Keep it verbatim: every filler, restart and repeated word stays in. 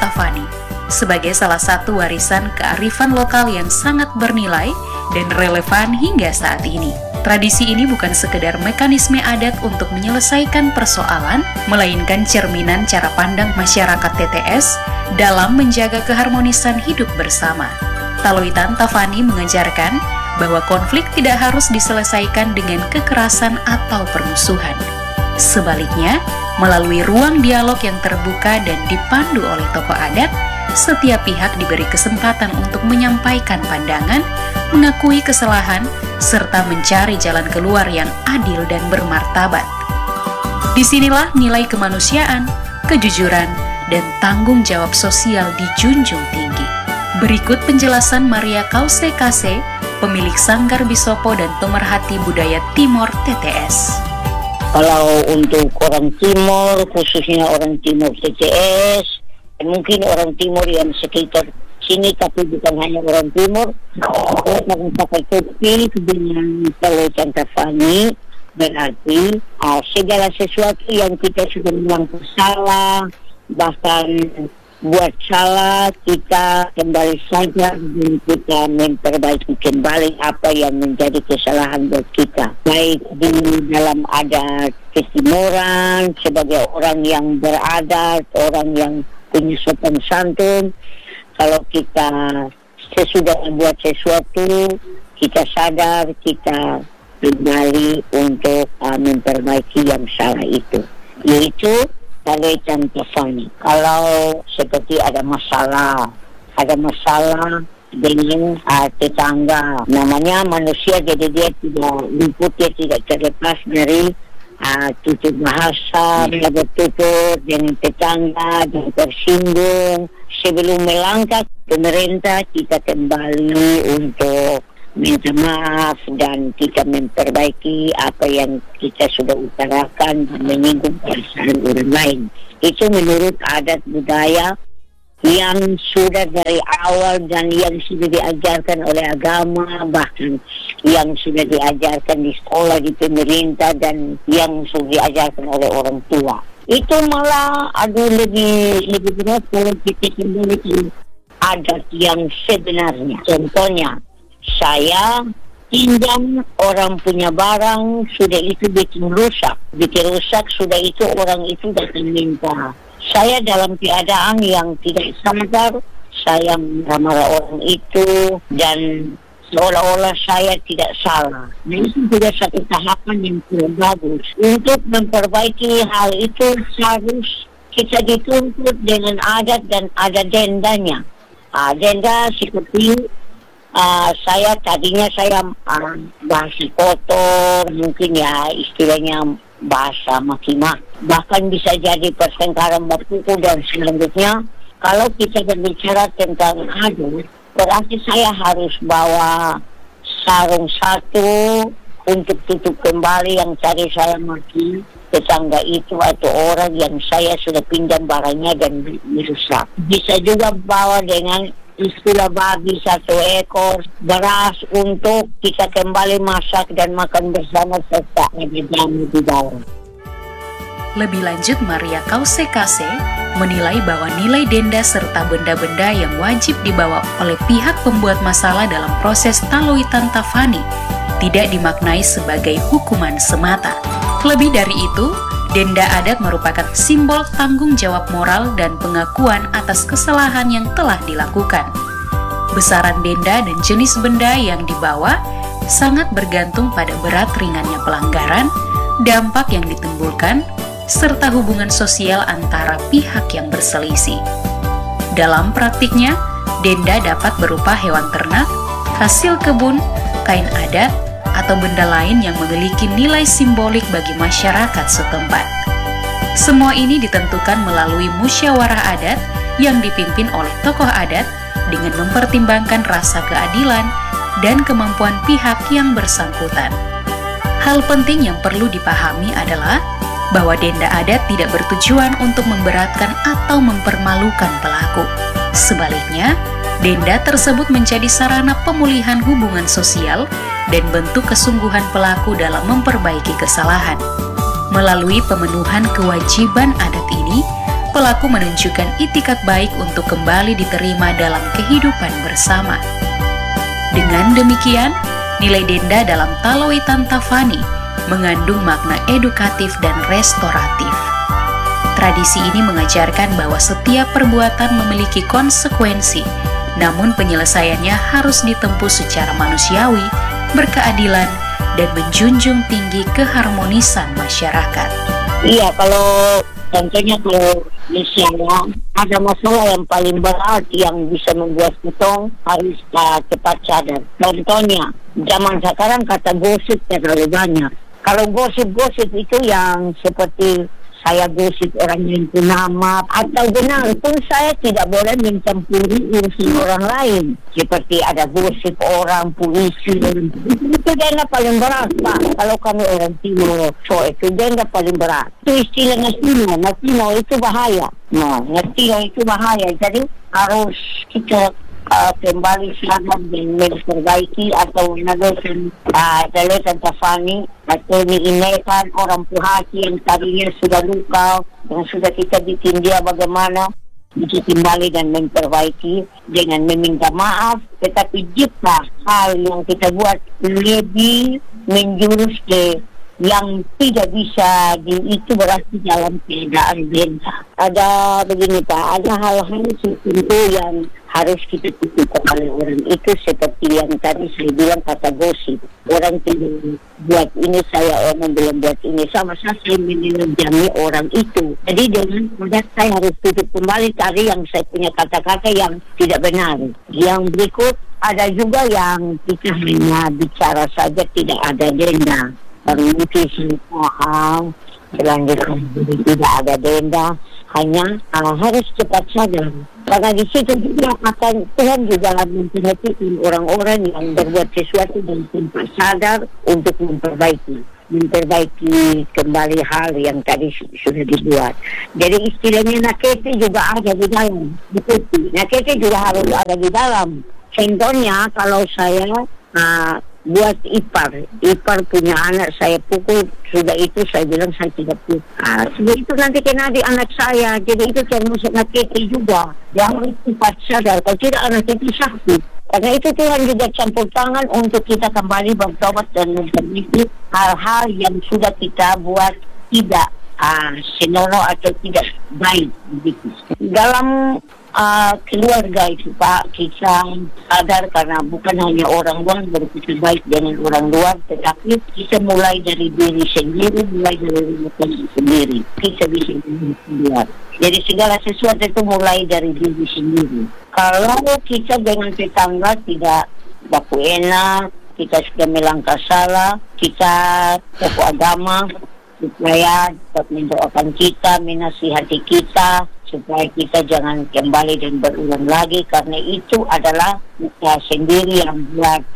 Tafani sebagai salah satu warisan kearifan lokal yang sangat bernilai dan relevan hingga saat ini. Tradisi ini bukan sekedar mekanisme adat untuk menyelesaikan persoalan, melainkan cerminan cara pandang masyarakat T T S dalam menjaga keharmonisan hidup bersama. Taloitan Tafani mengajarkan bahwa konflik tidak harus diselesaikan dengan kekerasan atau permusuhan. Sebaliknya, melalui ruang dialog yang terbuka dan dipandu oleh tokoh adat, setiap pihak diberi kesempatan untuk menyampaikan pandangan, mengakui kesalahan, serta mencari jalan keluar yang adil dan bermartabat. Disinilah nilai kemanusiaan, kejujuran, dan tanggung jawab sosial dijunjung tinggi. Berikut penjelasan Maria Kausekase, pemilik Sanggar Bisopo dan Pemerhati Budaya Timor T T S. Kalau untuk orang Timor, khususnya orang Timor T T S, mungkin orang Timor yang sekitar sini, tapi bukan hanya orang Timor, orang pakai topi dengan taloitan Tafani, berarti uh, segala sesuatu yang kita sudah melakukan salah, bahkan buat salah, kita kembali saja dan kita memperbaiki kembali apa yang menjadi kesalahan buat kita. Baik di dalam adat Timoran, sebagai orang yang beradat, orang yang punya sopan santun, kalau kita sesudah membuat sesuatu, kita sadar, kita kembali untuk uh, memperbaiki yang salah itu. Yaitu taloitan Tafani. Kalau seperti ada masalah, ada masalah dengan uh, tetangga, namanya manusia, jadi dia tidak luput, dia tidak terlepas dari uh, tutur bahasa, dia bertutur dengan tetangga, dan tersinggung. Sebelum melangkah pemerintah, kita kembali untuk minta maaf dan kita memperbaiki apa yang kita sudah utarakan dan menyinggung perasaan orang lain. Itu menurut adat budaya yang sudah dari awal dan yang sudah diajarkan oleh agama, bahkan yang sudah diajarkan di sekolah, di pemerintah, dan yang sudah diajarkan oleh orang tua. Itu malah aduh lebih lebih berat kalau kita kembali ke adat yang sebenarnya. Contohnya, saya pinjam orang punya barang, sudah itu bikin rusak. Bikin rusak, sudah itu orang itu datang minta. Saya dalam keadaan yang tidak sadar, saya marah-marah orang itu dan seolah-olah saya tidak salah. Nah, itu juga satu tahapan yang tidak bagus. Untuk memperbaiki hal itu harus kita dituntut dengan adat dan ada dendanya. Uh, denda seperti uh, saya tadinya saya uh, bahasa kotor, mungkin ya istilahnya bahasa maki-maki. Bahkan bisa jadi pertengkaran berpukul dan selanjutnya. Kalau kita berbicara tentang adat, berarti saya harus bawa sarung satu untuk tutup kembali yang tadi saya maki tetangga itu atau orang yang saya sudah pinjam barangnya dan dirusak. Bisa juga bawa dengan istilah babi satu ekor, beras untuk kita kembali masak dan makan bersama serta ada jamu di dalam. Lebih lanjut, Maria Kausekase menilai bahwa nilai denda serta benda-benda yang wajib dibawa oleh pihak pembuat masalah dalam proses taloitan Tafani tidak dimaknai sebagai hukuman semata. Lebih dari itu, denda adat merupakan simbol tanggung jawab moral dan pengakuan atas kesalahan yang telah dilakukan. Besaran denda dan jenis benda yang dibawa sangat bergantung pada berat ringannya pelanggaran, dampak yang ditimbulkan, serta hubungan sosial antara pihak yang berselisih. Dalam praktiknya, denda dapat berupa hewan ternak, hasil kebun, kain adat, atau benda lain yang memiliki nilai simbolik bagi masyarakat setempat. Semua ini ditentukan melalui musyawarah adat yang dipimpin oleh tokoh adat dengan mempertimbangkan rasa keadilan dan kemampuan pihak yang bersangkutan. Hal penting yang perlu dipahami adalah bahwa denda adat tidak bertujuan untuk memberatkan atau mempermalukan pelaku. Sebaliknya, denda tersebut menjadi sarana pemulihan hubungan sosial dan bentuk kesungguhan pelaku dalam memperbaiki kesalahan. Melalui pemenuhan kewajiban adat ini, pelaku menunjukkan itikat baik untuk kembali diterima dalam kehidupan bersama. Dengan demikian, nilai denda dalam Taloitan Tafani mengandung makna edukatif dan restoratif. Tradisi ini mengajarkan bahwa setiap perbuatan memiliki konsekuensi, namun penyelesaiannya harus ditempuh secara manusiawi, berkeadilan, dan menjunjung tinggi keharmonisan masyarakat. Iya, kalau contohnya kalau misalnya ada masalah yang paling berat yang bisa membuat kita harus uh, cepat sadar. Contohnya, zaman sekarang kata gosip terlalu banyak. Kalau gosip-gosip itu yang seperti saya gosip orang yang nama atau benar pun saya tidak boleh mencampuri urusan orang lain. Seperti ada gosip orang, polisi, itu denda paling berat, Pak. Kalau kami orang timur, so itu denda paling berat. Itu istilah Natino, Natino itu bahaya. No, Natino itu bahaya. Jadi harus kita Uh, kembali sadar dan memperbaiki atau menawarkan uh, Taloitan Tafani atau diingatkan orang Puhati yang tadinya sudah luka yang sudah kita bikin dia bagaimana bisa kembali dan memperbaiki dengan meminta maaf, tetapi jika hal yang kita buat lebih menjurus ke yang tidak bisa di, itu berarti dalam keadaan benda. Ada begini Pak, ada hal-hal tertentu yang harus kita tutup oleh orang itu seperti yang tadi saya bilang kata gosip. Orang tidak buat ini, saya orang belum buat ini, sama saya menilai orang itu. Jadi dengan mudah saya harus tutup kembali tadi yang saya punya kata-kata yang tidak benar. Yang berikut ada juga yang kita hanya bicara saja, tidak ada denda. Mungkin hal selanjutnya tidak ada denda, hanya uh, harus cepat sadar. Karena di situ juga akan Tuhan juga memperhatikan orang-orang yang berbuat sesuatu dan tanpa sadar untuk memperbaiki, memperbaiki kembali hal yang tadi sudah dibuat. Jadi istilahnya nakete juga ada di dalam. Betul, nakete juga harus ada di dalam. Contohnya kalau saya uh, buat ipar, ipar punya anak saya pukul, sudah itu saya bilang saya tidak pukul. Ah, sudah itu nanti kena di anak saya, jadi itu termasuk nakete juga. Yang cepat sadar, kalau tidak anak itu sakit. Karena itu Tuhan juga campur tangan untuk kita kembali bertobat dan memperbaiki hal-hal yang sudah kita buat tidak ah, senonoh atau tidak baik. Begitu. Dalam Uh, keluarga itu Pak, kita sadar karena bukan hanya orang luar berpikir baik dengan orang luar, tetapi kita mulai dari diri sendiri, mulai dari rumah tangga sendiri, kita bisa melihat. Jadi segala sesuatu itu mulai dari diri sendiri. Kalau kita dengan tetangga tidak baku enak, kita sudah melangkah salah, kita tokoh agama supaya dapat mendoakan kita, menasihati kita, supaya kita jangan kembali dan berulang lagi, karena itu adalah kita sendiri yang buat